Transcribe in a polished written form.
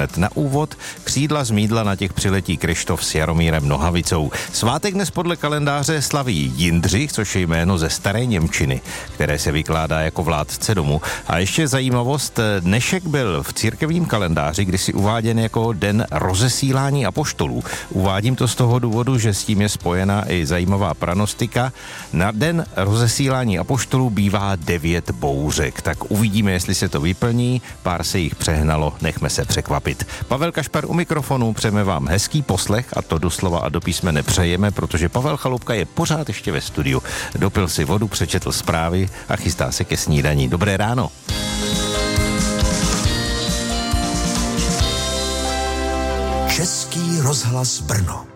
hned na úvod. Křídla z mýdla na těch přiletí Kryštof s Jaromírem Nohavicou. Svátek dnes podle kalendáře slaví Jindřich, což je jméno ze staré němčiny, které se vykládá jako vládce domu. A ještě zajímavost, dnešek byl v církevním kalendáři kdysi uváděn jako den rozesílání apoštolů. Uvádím to z toho důvodu, že s tím je spojená i zajímavá pranostika. Na den rozesílání apoštolů bývá 9 bouřek, tak uvidíme, jestli se to vyplní. Pár se jich přehnalo, nechme se překvapit. Pavel Kašpar u mikrofonu, přejeme vám hezký poslech a to doslova a do písme nepřejeme, protože Pavel Chalupka je pořád ještě ve studiu. Dopil si vodu, přečetl zprávy a chystá se ke snídani. Dobré ráno. Český rozhlas Brno.